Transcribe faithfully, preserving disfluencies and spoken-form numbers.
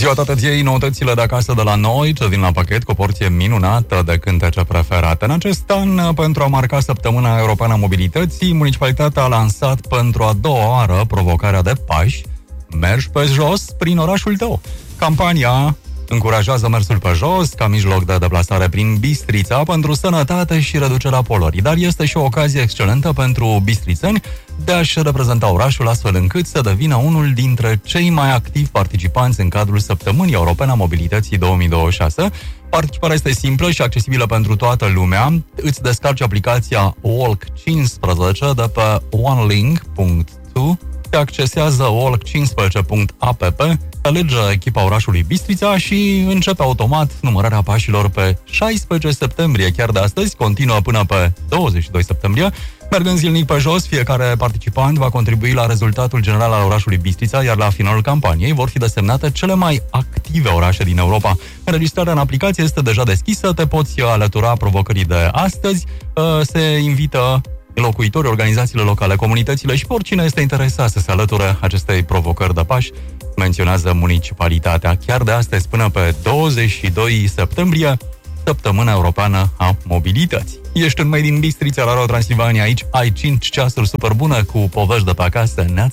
ziua tătăției, noutățile de acasă de la noi, ce vin la pachet cu o porție minunată de cântece preferate. În acest an, pentru a marca Săptămâna Europeană a Mobilității, municipalitatea a lansat pentru a doua oară provocarea de pași Mergi pe jos prin orașul tău. Campania încurajează mersul pe jos ca mijloc de deplasare prin Bistrița pentru sănătate și reducerea poluării, dar este și o ocazie excelentă pentru bistrițeni de a-și reprezenta orașul astfel încât să devină unul dintre cei mai activi participanți în cadrul Săptămânii Europene a Mobilității două mii douăzeci și șase. Participarea este simplă și accesibilă pentru toată lumea. Îți descarci aplicația Walk cincisprezece de pe onelink punct to, te accesează walk cincisprezece punct app, alege echipa orașului Bistrița și începe automat numărarea pașilor pe șaisprezece septembrie. Chiar de astăzi continuă până pe douăzeci și doi septembrie. Mergând zilnic pe jos, fiecare participant va contribui la rezultatul general al orașului Bistrița, iar la finalul campaniei vor fi desemnate cele mai active orașe din Europa. Înregistrarea în aplicație este deja deschisă, te poți alătura provocării de astăzi. Se invită locuitorii, organizațiile locale, comunitățile și pe oricine este interesat să se alăture acestei provocări de pași, menționează municipalitatea. Chiar de astăzi până pe douăzeci și doi septembrie, Săptămâna Europeană a Mobilității. Ești în Made in Bistrița la Radio Transilvania, aici ai cinci ceasuri super bune cu povești de pe acasă.